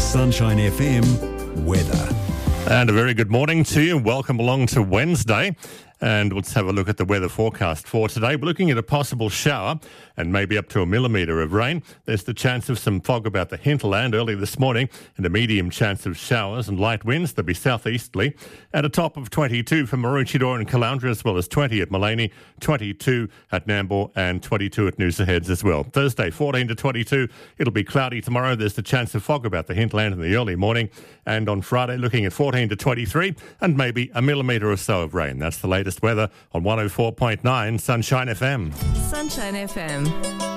Sunshine FM weather. And a very good morning to you. Welcome along to Wednesday. And let's have a look at the weather forecast for today. We're looking at a possible shower and maybe up to a millimetre of rain. There's the chance of some fog about the hinterland early this morning and a medium chance of showers and light winds. They'll be southeasterly at a top of 22 for Maroochydore and Caloundra, as well as 20 at Maleny, 22 at Nambour and 22 at Noosa Heads as well. Thursday, 14 to 22. It'll be cloudy tomorrow. There's the chance of fog about the hinterland in the early morning. And on Friday, looking at 14 to 23 and maybe a millimetre or so of rain. That's the latest weather on 104.9 Sunshine FM. Sunshine FM.